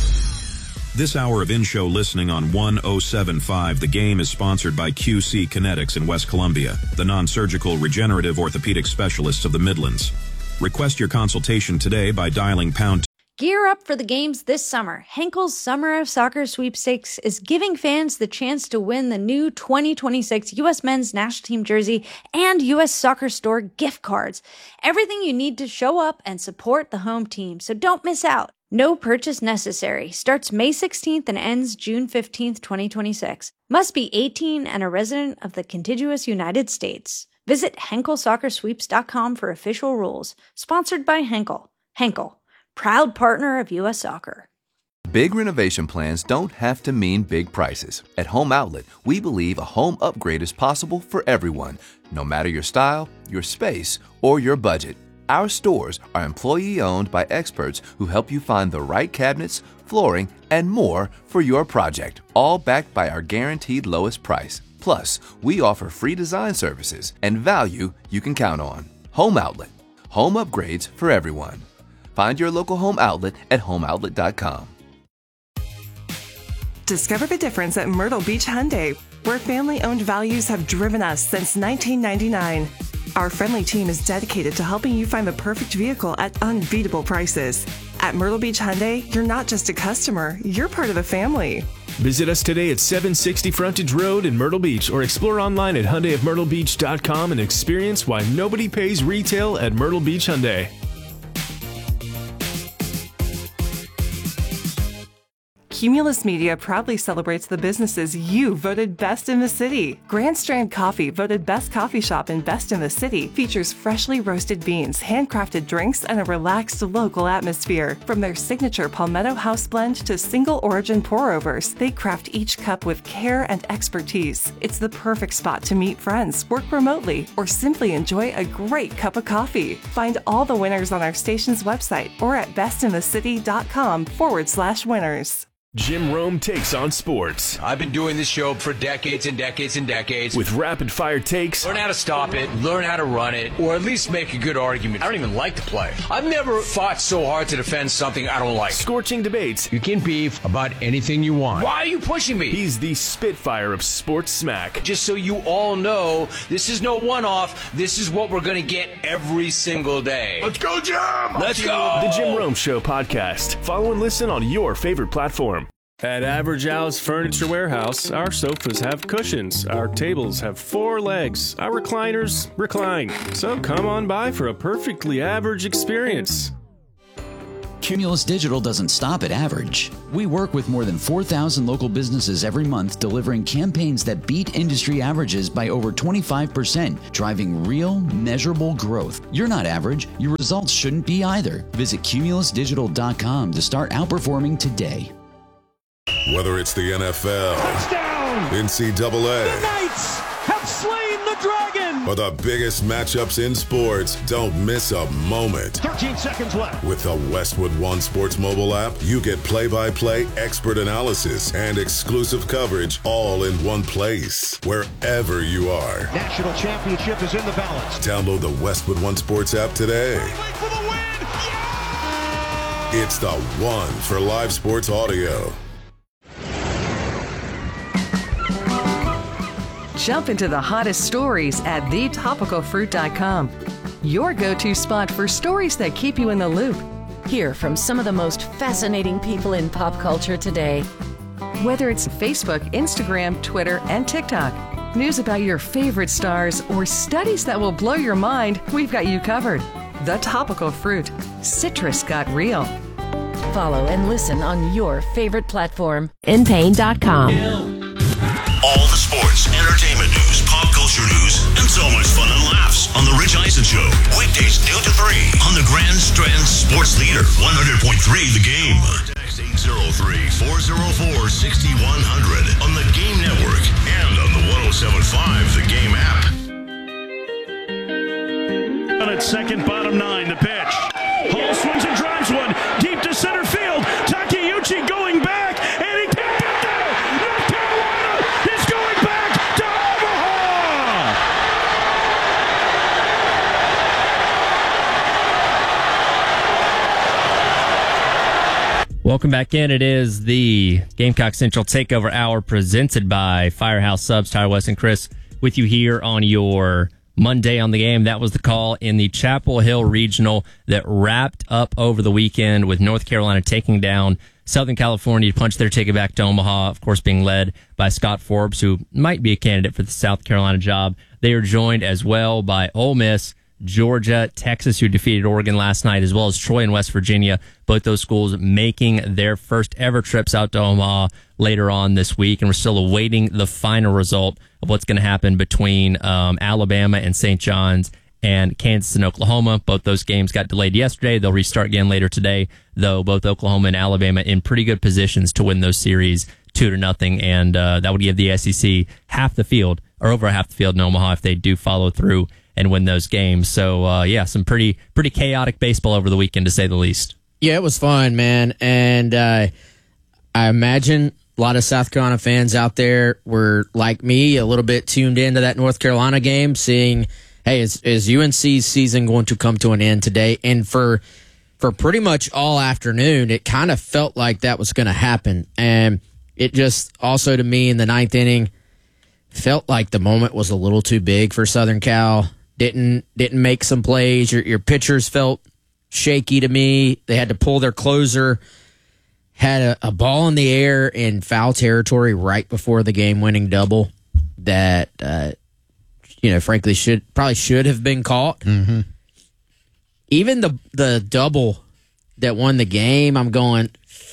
This hour of in-show listening on one oh seven point five The Game is sponsored by Q C Kinetics in West Columbia, the non-surgical regenerative orthopedic specialists of the Midlands. Request your consultation today by dialing pound. Gear up for the games this summer. Henkel's Summer of Soccer Sweepstakes is giving fans the chance to win the new twenty twenty-six U S Men's National Team jersey and U S Soccer Store gift cards. Everything you need to show up and support the home team, so don't miss out. No purchase necessary. Starts May sixteenth and ends June fifteenth, twenty twenty-six. Must be eighteen and a resident of the contiguous United States. Visit Henkel Soccer Sweeps dot com for official rules. Sponsored by Henkel. Henkel, proud partner of U S Soccer. Big renovation plans don't have to mean big prices. At Home Outlet, we believe a home upgrade is possible for everyone, no matter your style, your space, or your budget. Our stores are employee-owned by experts who help you find the right cabinets, flooring, and more for your project, all backed by our guaranteed lowest price. Plus, we offer free design services and value you can count on. Home Outlet. Home upgrades for everyone. Find your local Home Outlet at home outlet dot com. Discover the difference at Myrtle Beach Hyundai, where family-owned values have driven us since nineteen ninety-nine. Our friendly team is dedicated to helping you find the perfect vehicle at unbeatable prices. At Myrtle Beach Hyundai, you're not just a customer, you're part of the family. Visit us today at seven sixty Frontage Road in Myrtle Beach or explore online at Hyundai of Myrtle Beach dot com and experience why nobody pays retail at Myrtle Beach Hyundai. Cumulus Media proudly celebrates the businesses you voted best in the city. Grand Strand Coffee, voted best coffee shop and best in the city, features freshly roasted beans, handcrafted drinks, and a relaxed local atmosphere. From their signature Palmetto House blend to single origin pour-overs, they craft each cup with care and expertise. It's the perfect spot to meet friends, work remotely, or simply enjoy a great cup of coffee. Find all the winners on our station's website or at bestinthecity.com forward slash winners. Jim Rome takes on sports. I've been doing this show for decades and decades and decades. With rapid fire takes. Learn how to stop it, learn how to run it, or at least make a good argument. I don't even like the play. I've never fought so hard to defend something I don't like. Scorching debates. You can beef about anything you want. Why are you pushing me? He's the Spitfire of sports smack. Just so you all know, this is no one-off. This is what we're going to get every single day. Let's go, Jim! Let's go! The Jim Rome Show podcast. Follow and listen on your favorite platform. At Average Al's Furniture Warehouse, our sofas have cushions, our tables have four legs, our recliners recline. So come on by for a perfectly average experience. Cumulus Digital doesn't stop at average. We work with more than four thousand local businesses every month, delivering campaigns that beat industry averages by over twenty-five percent, driving real, measurable growth. You're not average. Your results shouldn't be either. Visit cumulus digital dot com to start outperforming today. Whether it's the N F L, touchdown, N C double A, the Knights have slain the Dragon! For the biggest matchups in sports, don't miss a moment. thirteen seconds left. With the Westwood One Sports mobile app, you get play-by-play expert analysis and exclusive coverage all in one place, wherever you are. National championship is in the balance. Download the Westwood One Sports app today. For the win! Yeah! It's the one for live sports audio. Jump into the hottest stories at the topical fruit dot com. Your go-to spot for stories that keep you in the loop. Hear from some of the most fascinating people in pop culture today. Whether it's Facebook, Instagram, Twitter, and TikTok, news about your favorite stars, or studies that will blow your mind, we've got you covered. The Topical Fruit. Citrus got real. Follow and listen on your favorite platform. in pain dot com. All the sports, entertainment news, pop culture news, and so much fun and laughs on The Rich Eisen Show. Weekdays noon to three on the Grand Strand Sports Leader, one hundred point three The Game. Text eight oh three, four oh four, six one zero zero on the Game Network and on the one oh seven point five The Game app. On its second, bottom nine, the pitch. Hall swings and drives one deep to center field. Takeuchi going back, and he can't get there. North Carolina is going back to Omaha. Welcome back in. It is the Gamecock Central Takeover Hour presented by Firehouse Subs. Tyler West and Chris with you here on your Monday on the Game. That was the call in the Chapel Hill Regional that wrapped up over the weekend with North Carolina taking down Southern California to punch their ticket back to Omaha, of course being led by Scott Forbes, who might be a candidate for the South Carolina job. They are joined as well by Ole Miss, Georgia, Texas, who defeated Oregon last night, as well as Troy and West Virginia. Both those schools making their first ever trips out to Omaha later on this week, and we're still awaiting the final result of what's going to happen between um, Alabama and Saint John's and Kansas and Oklahoma. Both those games got delayed yesterday. They'll restart again later today, though both Oklahoma and Alabama in pretty good positions to win those series two to nothing, and uh, that would give the S E C half the field, or over half the field in Omaha if they do follow through and win those games. So, uh, yeah, some pretty pretty chaotic baseball over the weekend, to say the least. Yeah, it was fun, man. And uh, I imagine a lot of South Carolina fans out there were, like me, a little bit tuned into that North Carolina game, seeing, hey, is, is U N C's season going to come to an end today? And for for pretty much all afternoon, it kind of felt like that was going to happen. And it just also, to me, in the ninth inning, felt like the moment was a little too big for Southern Cal. Didn't didn't make some plays. Your your pitchers felt shaky to me. They had to pull their closer. Had a, a ball in the air in foul territory right before the game-winning double that, uh, you know, frankly, should probably should have been caught. Mm-hmm. Even the the double that won the game, I'm going,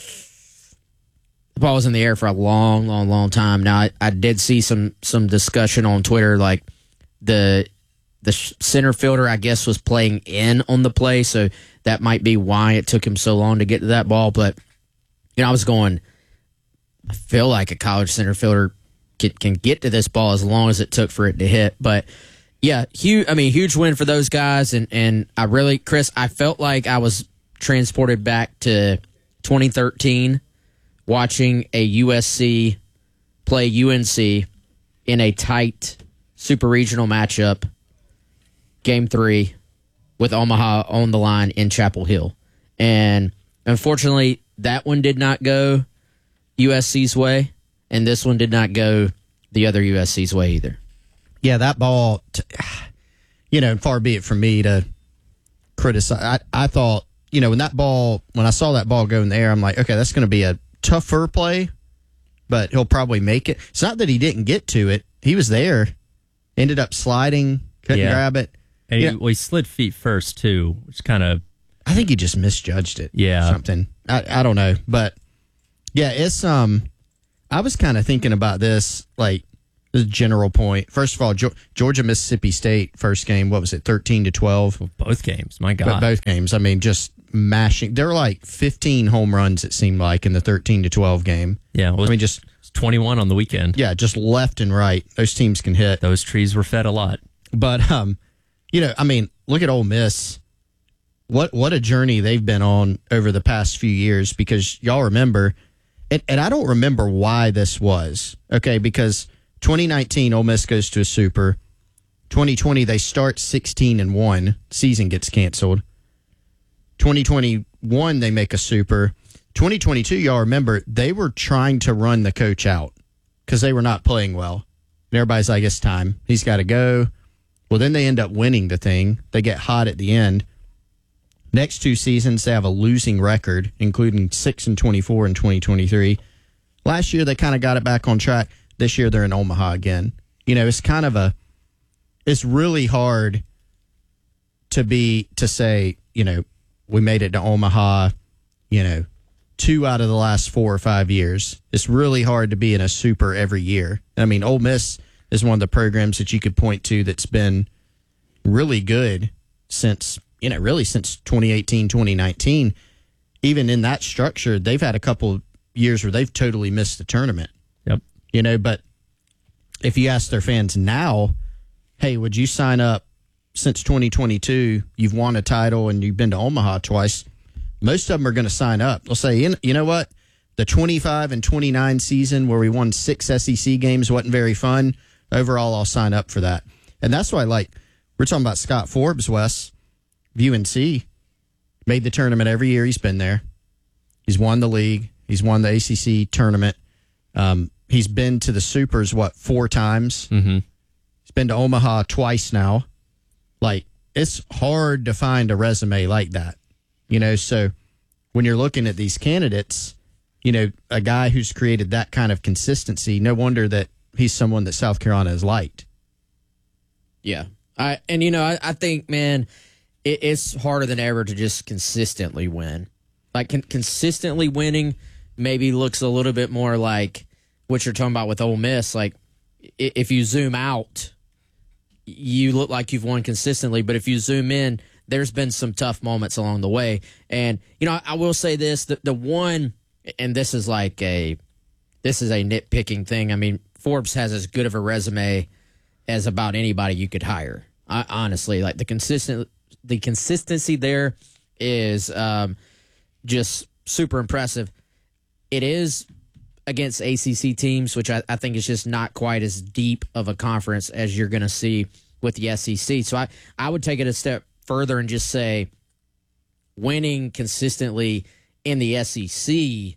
the ball was in the air for a long, long, long time. Now, I, I did see some some discussion on Twitter, like the the center fielder, I guess, was playing in on the play, so that might be why it took him so long to get to that ball. But, you know, I was going, I feel like a college center fielder can, can get to this ball as long as it took for it to hit. But, yeah, huge, I mean, huge win for those guys. And, and I really, Chris, I felt like I was transported back to twenty thirteen watching a U S C play U N C in a tight super regional matchup. Game three with Omaha on the line in Chapel Hill. And unfortunately, that one did not go U S C's way, and this one did not go the other U S C's way either. Yeah, that ball, t- you know, far be it from me to criticize. I, I thought, you know, when that ball, when I saw that ball go in the air, I'm like, okay, that's going to be a tougher play, but he'll probably make it. It's not that he didn't get to it. He was there, ended up sliding, couldn't Yeah. grab it. And he, Yeah. well, he slid feet first, too, which kind of... I think he just misjudged it. Yeah. Something. I, I don't know. But, yeah, it's... um. I was kind of thinking about this, like, the general point. First of all, Ge- Georgia-Mississippi State, first game, what was it, thirteen to twelve? Both games, my God. But both games, I mean, just mashing. There were like fifteen home runs, it seemed like, in the thirteen to twelve game. Yeah, well, I mean, just twenty-one on the weekend. Yeah, just left and right. Those teams can hit. Those trees were fed a lot. But, um, you know, I mean, look at Ole Miss. What what a journey they've been on over the past few years, because y'all remember, and, and I don't remember why this was, okay, because twenty nineteen, Ole Miss goes to a Super. twenty twenty, they start sixteen and one. Season gets canceled. twenty twenty-one, they make a Super. twenty twenty-two, y'all remember, they were trying to run the coach out because they were not playing well. And everybody's like, it's time. He's got to go. Well, then they end up winning the thing. They get hot at the end. Next two seasons, they have a losing record, including six and twenty-four in twenty twenty-three. Last year, they kind of got it back on track. This year, they're in Omaha again. You know, it's kind of a, it's really hard to be, to say, you know, we made it to Omaha, you know, two out of the last four or five years. It's really hard to be in a Super every year. I mean, Ole Miss is one of the programs that you could point to that's been really good since, you know, really since twenty eighteen, twenty nineteen. Even in that structure, they've had a couple years where they've totally missed the tournament. Yep. You know, but if you ask their fans now, hey, would you sign up since twenty twenty-two? You've won a title and you've been to Omaha twice. Most of them are going to sign up. They'll say, you know what? The twenty-five and twenty-nine season where we won six S E C games wasn't very fun. Overall, I'll sign up for that. And that's why, like, we're talking about Scott Forbes, Wes, of U N C, made the tournament every year he's been there. He's won the league. He's won the A C C tournament. Um, he's been to the Supers, what, four times? Mm-hmm. He's been to Omaha twice now. Like, it's hard to find a resume like that. You know, so when you're looking at these candidates, you know, a guy who's created that kind of consistency, no wonder that he's someone that South Carolina has liked. Yeah. I and, you know, I, I think, man, it, it's harder than ever to just consistently win. Like, con- consistently winning maybe looks a little bit more like what you're talking about with Ole Miss. Like, if you zoom out, you look like you've won consistently. But if you zoom in, there's been some tough moments along the way. And, you know, I, I will say this, the, the one, and this is like a, this is a nitpicking thing. I mean, Forbes has as good of a resume as about anybody you could hire. I, honestly, like the consistent, the consistency there is um, just super impressive. It is against A C C teams, which I, I think is just not quite as deep of a conference as you're going to see with the S E C. So I, I would take it a step further and just say winning consistently in the S E C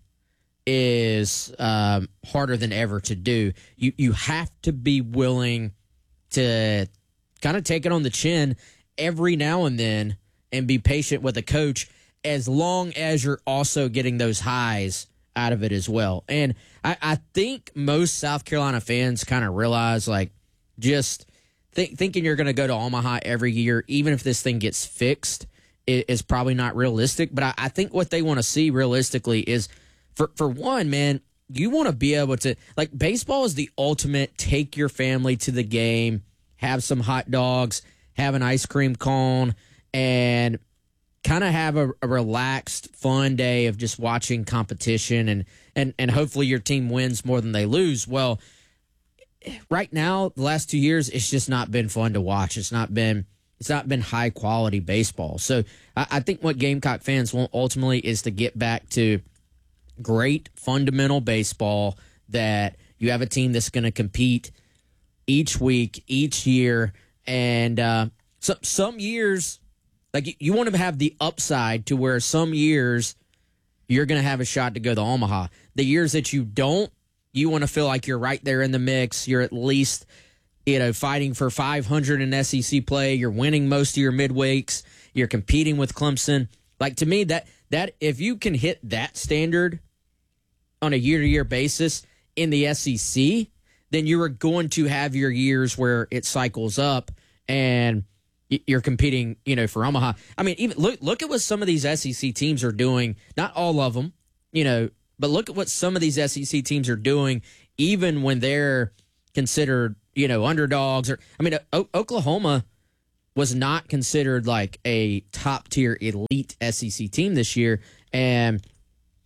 is um, harder than ever to do. You you have to be willing to kind of take it on the chin every now and then and be patient with a coach, as long as you're also getting those highs out of it as well. And I, I think most South Carolina fans kind of realize, like, just th- thinking you're going to go to Omaha every year, even if this thing gets fixed, is, is probably not realistic. But I, I think what they want to see realistically is, for, for one, man, you want to be able to, like, baseball is the ultimate take your family to the game, have some hot dogs, have an ice cream cone, and kind of have a, a relaxed, fun day of just watching competition, and, and, and hopefully your team wins more than they lose. Well, right now, the last two years, it's just not been fun to watch. It's not been it's not been high quality baseball. So I, I think what Gamecock fans want ultimately is to get back to great fundamental baseball, that you have a team that's going to compete each week, each year, and uh, so, some years, like, you, you want to have the upside to where some years you're going to have a shot to go to Omaha. The years that you don't, you want to feel like you're right there in the mix. You're at least, you know, fighting for five hundred in S E C play. You're winning most of your midweeks. You're competing with Clemson. Like, to me, that that if you can hit that standard on a year-to-year basis in the S E C, then you are going to have your years where it cycles up and you're competing, you know, for Omaha. I mean, even look look at what some of these S E C teams are doing. Not all of them, you know, but look at what some of these S E C teams are doing, even when they're considered, you know, underdogs. Or I mean, o- Oklahoma was not considered like a top tier elite S E C team this year, and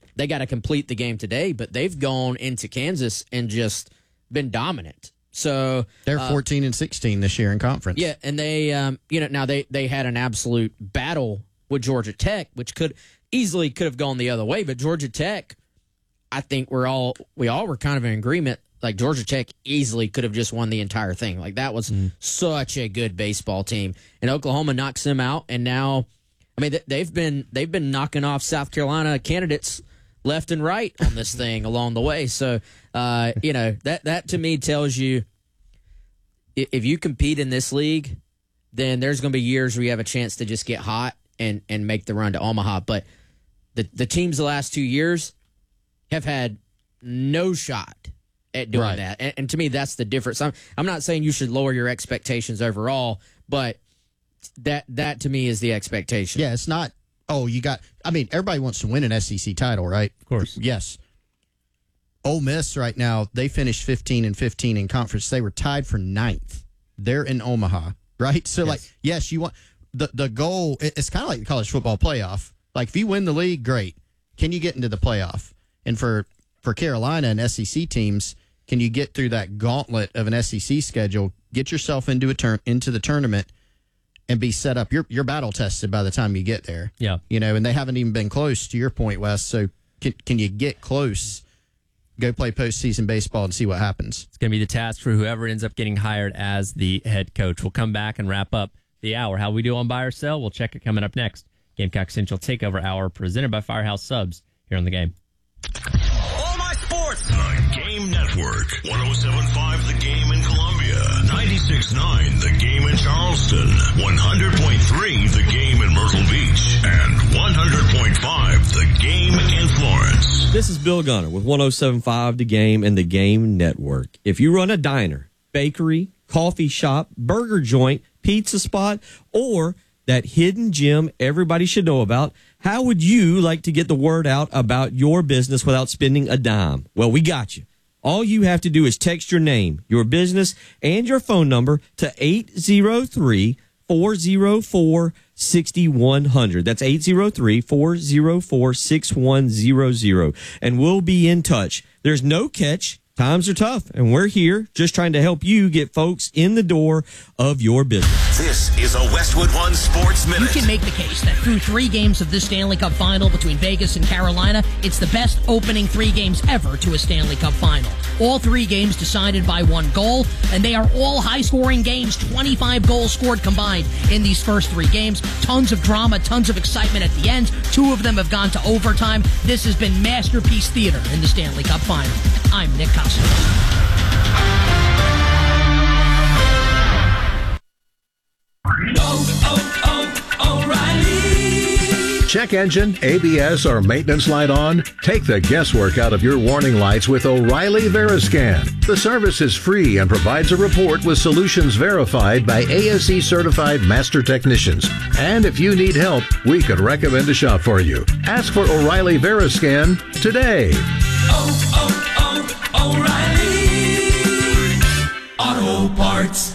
they got to complete the game today, but they've gone into Kansas and just been dominant. So they're uh, fourteen and sixteen this year in conference. Yeah, and they, um, you know, now they they had an absolute battle with Georgia Tech, which could easily could have gone the other way. But Georgia Tech, I think we're all we all were kind of in agreement. Like Georgia Tech easily could have just won the entire thing. Like that was mm. such a good baseball team, and Oklahoma knocks them out. And now, I mean, they've been they've been knocking off South Carolina candidates left and right on this thing along the way. So, uh, you know, that that to me tells you if you compete in this league, then there's going to be years where you have a chance to just get hot and, and make the run to Omaha. But the the teams the last two years have had no shot at doing right. that. And, and to me, that's the difference. I'm, I'm not saying you should lower your expectations overall, but that that to me is the expectation. Yeah, it's not, oh, you got, I mean, everybody wants to win an S E C title, right? Of course. Yes. Ole Miss right now, they finished fifteen and fifteen in conference. They were tied for ninth. They're in Omaha, right? So, yes. like, yes, you want, the, the goal, it's kind of like the college football playoff. Like, if you win the league, great. Can you get into the playoff? And for, for Carolina and S E C teams, can you get through that gauntlet of an S E C schedule, get yourself into a turn into the tournament, and be set up? You're you're battle tested by the time you get there. Yeah, you know, and they haven't even been close. To your point, Wes. So can can you get close? Go play postseason baseball and see what happens. It's going to be the task for whoever ends up getting hired as the head coach. We'll come back and wrap up the hour. How we do on buy or sell, we'll check it coming up next. Gamecock Central Takeover Hour presented by Firehouse Subs here on the Game. All my sports. The Game Network. ten seventy-five The Game in Columbia. ninety-six point nine The Game in Charleston. one hundred point three The Game in Myrtle Beach. And one hundred point five The Game in Florence. This is Bill Gunner with ten seventy-five The Game and the Game Network. If you run a diner, bakery, coffee shop, burger joint, pizza spot, or that hidden gem everybody should know about, how would you like to get the word out about your business without spending a dime? Well, we got you. All you have to do is text your name, your business, and your phone number to eight zero three, four zero four, six one zero zero. That's eight zero three, four zero four, six one zero zero. And we'll be in touch. There's no catch. Times are tough, and we're here just trying to help you get folks in the door of your business. This is a Westwood One Sports Minute. You can make the case that through three games of this Stanley Cup final between Vegas and Carolina, it's the best opening three games ever to a Stanley Cup final. All three games decided by one goal, and they are all high-scoring games, twenty-five goals scored combined in these first three games. Tons of drama, tons of excitement at the end. Two of them have gone to overtime. This has been masterpiece theater in the Stanley Cup final. I'm Nick Costa. Oh, oh, oh, O'Reilly. Check engine, A B S, or maintenance light on? Take the guesswork out of your warning lights with O'Reilly Veriscan. The service is free and provides a report with solutions verified by A S E certified master technicians. And if you need help, we could recommend a shop for you. Ask for O'Reilly Veriscan today. Oh, oh, oh, O'Reilly Auto Parts.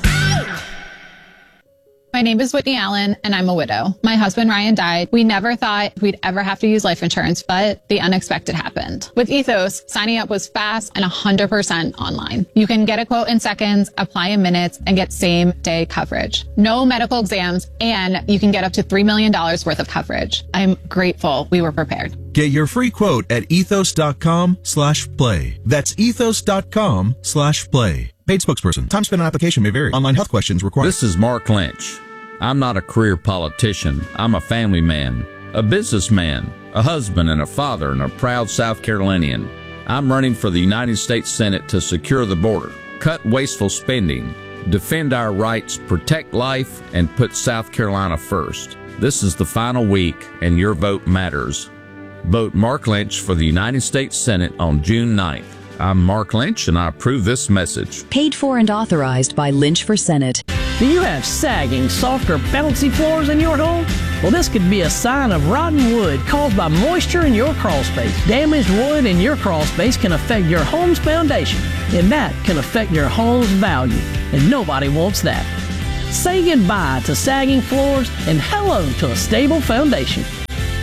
My name is Whitney Allen, and I'm a widow. My husband, Ryan, died. We never thought we'd ever have to use life insurance, but the unexpected happened. With Ethos, signing up was fast and one hundred percent online. You can get a quote in seconds, apply in minutes, and get same-day coverage. No medical exams, and you can get up to three million dollars worth of coverage. I'm grateful we were prepared. Get your free quote at ethos.com slash play. That's ethos.com slash play. Paid spokesperson. Time spent on application may vary. Online health questions required. This is Mark Lynch. I'm not a career politician. I'm a family man, a businessman, a husband and a father, and a proud South Carolinian. I'm running for the United States Senate to secure the border, cut wasteful spending, defend our rights, protect life, and put South Carolina first. This is the final week, and your vote matters. Vote Mark Lynch for the United States Senate on June ninth. I'm Mark Lynch, and I approve this message. Paid for and authorized by Lynch for Senate. Do you have sagging, soft, or bouncy floors in your home? Well, this could be a sign of rotten wood caused by moisture in your crawl space. Damaged wood in your crawl space can affect your home's foundation, and that can affect your home's value, and nobody wants that. Say goodbye to sagging floors and hello to a stable foundation.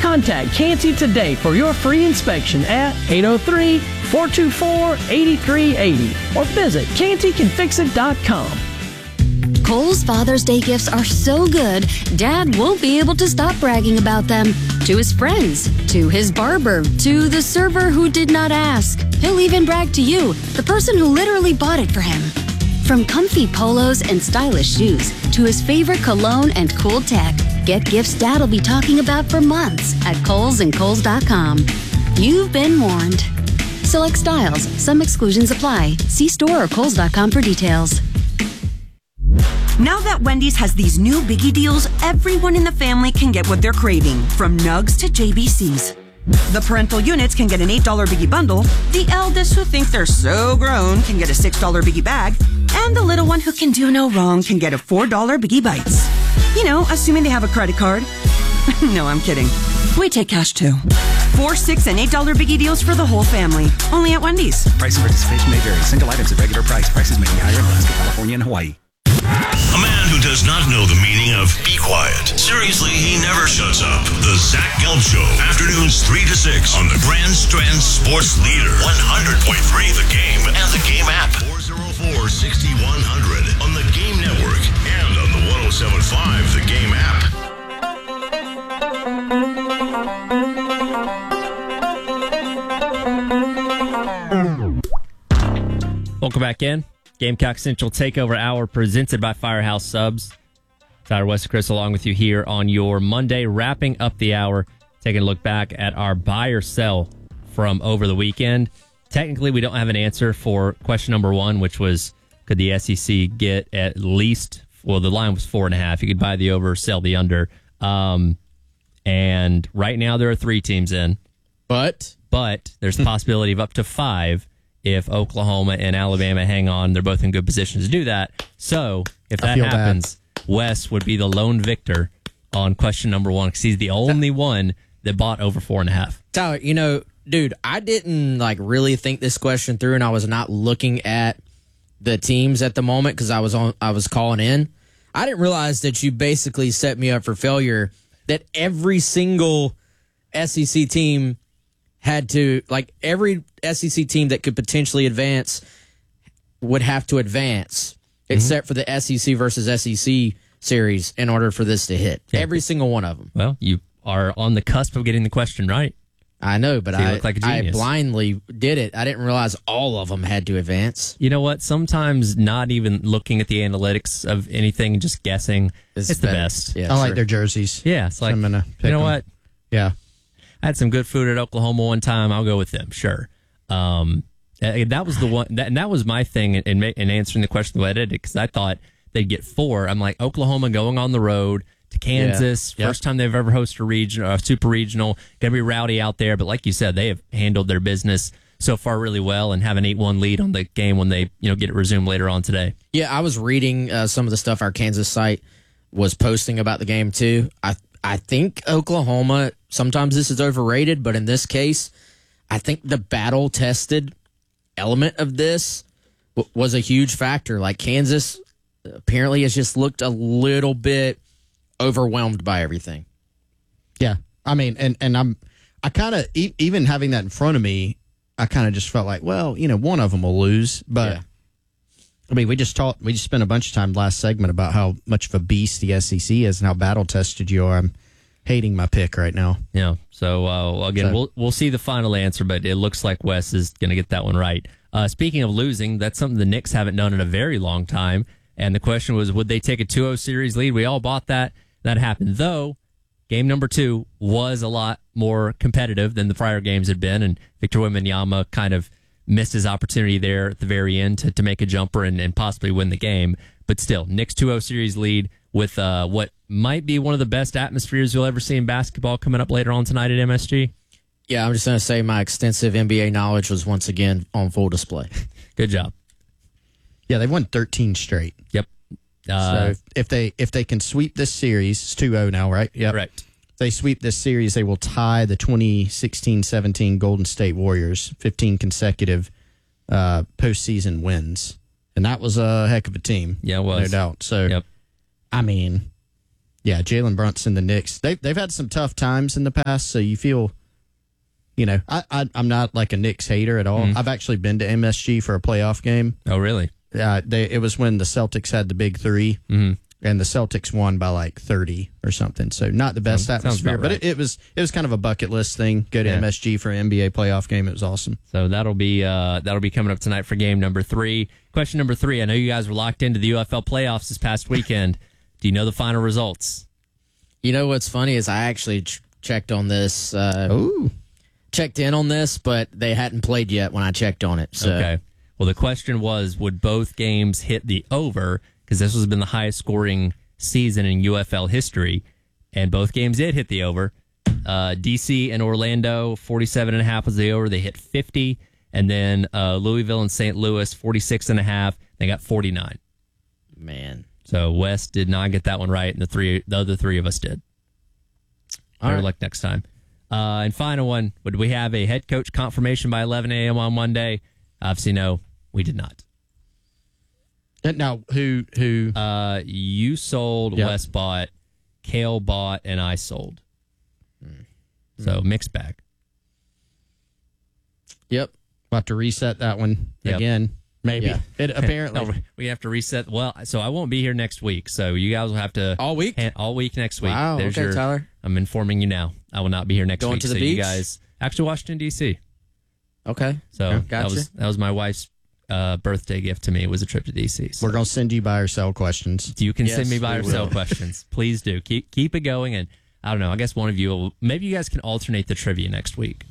Contact Canty today for your free inspection at eight oh three, four two four, eight three eight oh or visit canty can fix it dot com. Kohl's Father's Day gifts are so good, Dad won't be able to stop bragging about them. To his friends, to his barber, to the server who did not ask. He'll even brag to you, the person who literally bought it for him. From comfy polos and stylish shoes to his favorite cologne and cool tech, get gifts Dad'll be talking about for months at Kohl's and Kohl's dot com. You've been warned. Select styles. Some exclusions apply. See store or Kohl's dot com for details. Now that Wendy's has these new biggie deals, everyone in the family can get what they're craving, from nugs to J B Cs. The parental units can get an eight dollar biggie bundle, the eldest who think they're so grown can get a six dollar biggie bag, and the little one who can do no wrong can get a four dollar biggie bites. You know, assuming they have a credit card. No, I'm kidding. We take cash too. Four, six, and eight dollar biggie deals for the whole family. Only at Wendy's. Price and participation may vary. Single items at regular price. Prices may be higher in Alaska, California, and Hawaii. A man who does not know the meaning of be quiet. Seriously, he never shuts up. The Zach Gelb Show. Afternoons three to six on the Grand Strand Sports Leader. one hundred point three The Game and the Game app. four oh four, six one hundred on the Game Network and on the one oh seven point five The Game app. Welcome back in. Gamecock Central Takeover Hour presented by Firehouse Subs. Tyler West Chris along with you here on your Monday, wrapping up the hour, taking a look back at our buy or sell from over the weekend. Technically, we don't have an answer for question number one, which was, could the S E C get at least, well, the line was four and a half. You could buy the over, sell the under. Um, and right now there are three teams in. But? But there's the possibility of up to five if Oklahoma and Alabama hang on. They're both in good positions to do that. So if that happens, bad. Wes would be the lone victor on question number one because he's the only one that bought over four and a half. Tyler, you know, dude, I didn't like really think this question through, and I was not looking at the teams at the moment because I was on. I was calling in. I didn't realize that you basically set me up for failure. That every single S E C team had to, like, every S E C team that could potentially advance would have to advance, mm-hmm. except for the S E C versus S E C series in order for this to hit. Yeah. Every single one of them. Well, you are on the cusp of getting the question right. I know, but so you I, look like a I genius. blindly did it. I didn't realize all of them had to advance. You know what? Sometimes not even looking at the analytics of anything, just guessing, it's, it's the best. Yeah, I like their jerseys. Yeah, it's like, so I'm gonna pick you know them. what? Yeah. I had some good food at Oklahoma one time. I'll go with them, sure. Um, that was the one, that, and that was my thing in, in, in answering the question the way I did it, because I thought they'd get four. I'm like, Oklahoma going on the road to Kansas, yeah. first yep. time they've ever hosted a region, a super regional, gonna be rowdy out there. But like you said, they have handled their business so far really well and have an eight one lead on the game when they you know get it resumed later on today. Yeah, I was reading uh, some of the stuff our Kansas site was posting about the game too. I I think Oklahoma, sometimes this is overrated, but in this case, I think the battle-tested element of this w- was a huge factor. Like, Kansas apparently has just looked a little bit overwhelmed by everything. Yeah. I mean, and, and I'm, I kind of, e- even having that in front of me, I kind of just felt like, well, you know, one of them will lose, but... Yeah. I mean, we just talked. We just spent a bunch of time last segment about how much of a beast the S E C is and how battle tested you are. I'm hating my pick right now. Yeah. So uh, again, so. we'll we'll see the final answer, but it looks like Wes is going to get that one right. Uh, speaking of losing, that's something the Knicks haven't done in a very long time. And the question was, would they take a two oh series lead? We all bought that. That happened, though. Game number two was a lot more competitive than the prior games had been, and Victor Wembanyama kind of missed his opportunity there at the very end to, to make a jumper and, and possibly win the game. But still, Knicks two oh series lead with uh, what might be one of the best atmospheres you'll ever see in basketball coming up later on tonight at M S G. Yeah, I'm just going to say my extensive N B A knowledge was once again on full display. Good job. Yeah, they won thirteen straight. Yep. Uh, so if, if they if they can sweep this series, it's two oh now, right? Yep. Correct. If they sweep this series, they will tie the twenty sixteen seventeen Golden State Warriors, fifteen consecutive uh, postseason wins. And that was a heck of a team. Yeah, it was. No doubt. So, yep. I mean, Yeah, Jalen Brunson, the Knicks. They've, they've had some tough times in the past, so you feel, you know, I, I, I'm not like a Knicks hater at all. Mm. I've actually been to M S G for a playoff game. Oh, really? Uh, they, it was when the Celtics had the big three, mm-hmm. and the Celtics won by like thirty or something. So not the best Sounds, atmosphere, sounds about but right. it, it was it was kind of a bucket list thing. Go to Yeah. M S G for an N B A playoff game. It was awesome. So that'll be uh, that'll be coming up tonight for game number three. Question number three. I know you guys were locked into the U F L playoffs this past weekend. Do you know the final results? You know what's funny is I actually ch- checked on this. Uh, Ooh. Checked in on this, but they hadn't played yet when I checked on it. So. Okay. Well, the question was, would both games hit the over? Because this has been the highest scoring season in U F L history, and both games did hit the over. Uh, D C and Orlando, forty-seven and a half was the over. They hit fifty. And then uh, Louisville and Saint Louis, forty-six and a half. They got forty-nine. Man. So Wes did not get that one right, and the three, the other three of us did. All Better right. luck next time. Uh, and final one, would we have a head coach confirmation by eleven a.m. on Monday? Obviously, no, we did not. And now, who who? Uh, you sold, Yep. Wes bought, Kale bought, and I sold. So mixed bag. Yep. We'll have to reset that one Yep. again. Maybe. Yeah. It apparently. No, we have to reset. Well, so I won't be here next week. So you guys will have to All week? hand- all week next week. Wow, There's okay, your, Tyler. I'm informing you now. I will not be here next Going week. to the so you beach? guys actually Washington D C. Okay. So Okay, that gotcha. was that was my wife's uh, birthday gift to me. Was a trip to D C. So We're going to send you buy or sell questions. you can Yes, send me buy or we sell will. questions. Please do. Keep keep it going. And I don't know. I guess one of you will. Maybe you guys can alternate the trivia next week.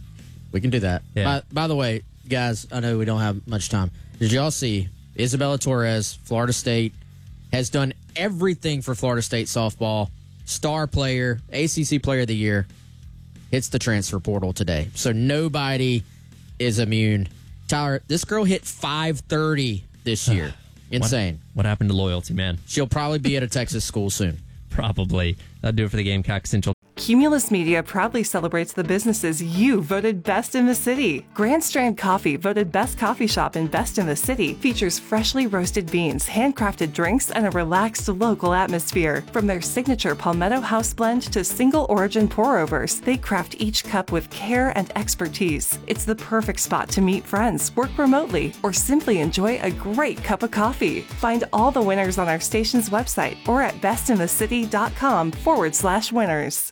We can do that. Yeah. By, by the way, guys, I know we don't have much time. Did y'all see Isabella Torres, Florida State, has done everything for Florida State softball. Star player, A C C player of the year, hits the transfer portal today. So nobody is immune. Tyler, this girl hit five thirty this year. Insane. What, what happened to loyalty, man? She'll probably be at a Texas school soon. Probably. That'll do it for the Gamecock Central. Cumulus Media proudly celebrates the businesses you voted best in the city. Grand Strand Coffee, voted best coffee shop and best in the city, features freshly roasted beans, handcrafted drinks, and a relaxed local atmosphere. From their signature Palmetto House blend to single origin pour-overs, they craft each cup with care and expertise. It's the perfect spot to meet friends, work remotely, or simply enjoy a great cup of coffee. Find all the winners on our station's website or at bestinthecity.com forward slash winners.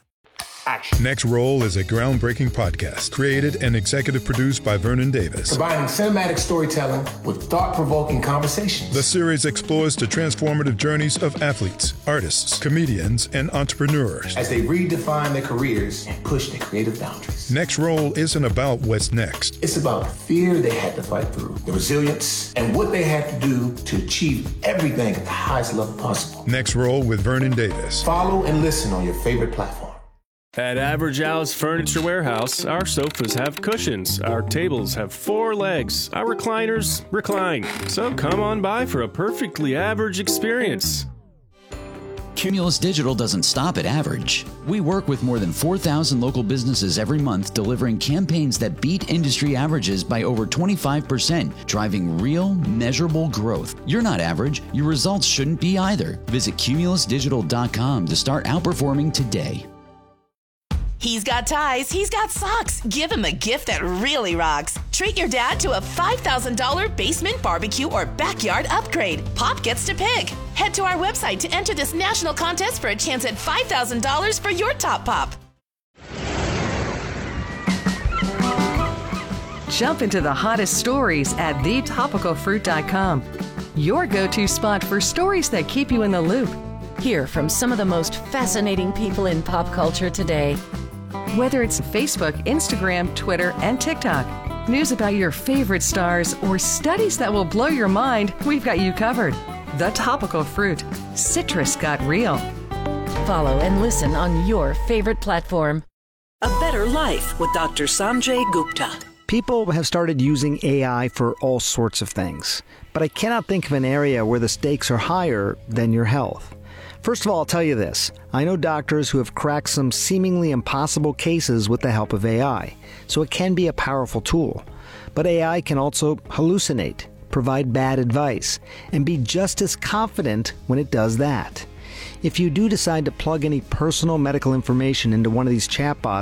Next Roll is a groundbreaking podcast created and executive produced by Vernon Davis. Combining cinematic storytelling with thought-provoking conversations. The series explores the transformative journeys of athletes, artists, comedians, and entrepreneurs. As they redefine their careers and push their creative boundaries. Next Roll isn't about what's next. It's about the fear they had to fight through, the resilience, and what they had to do to achieve everything at the highest level possible. Next Roll with Vernon Davis. Follow and listen on your favorite platform. At Average Al's Furniture Warehouse, our sofas have cushions, our tables have four legs, our recliners recline. So come on by for a perfectly average experience. Cumulus Digital doesn't stop at average. We work with more than four thousand local businesses every month, delivering campaigns that beat industry averages by over twenty-five percent, driving real, measurable growth. You're not average. Your results shouldn't be either. Visit cumulus digital dot com to start outperforming today. He's got ties, he's got socks. Give him a gift that really rocks. Treat your dad to a five thousand dollars basement barbecue or backyard upgrade. Pop gets to pick. Head to our website to enter this national contest for a chance at five thousand dollars for your top pop. Jump into the hottest stories at the topical fruit dot com. Your go-to spot for stories that keep you in the loop. Hear from some of the most fascinating people in pop culture today. Whether it's Facebook, Instagram, Twitter, and TikTok, news about your favorite stars, or studies that will blow your mind, we've got you covered. The Topical Fruit. Citrus got real. Follow and listen on your favorite platform. A Better Life with Doctor Sanjay Gupta. People have started using A I for all sorts of things, but I cannot think of an area where the stakes are higher than your health. First of all, I'll tell you this. I know doctors who have cracked some seemingly impossible cases with the help of A I, so it can be a powerful tool. But A I can also hallucinate, provide bad advice, and be just as confident when it does that. If you do decide to plug any personal medical information into one of these chatbots,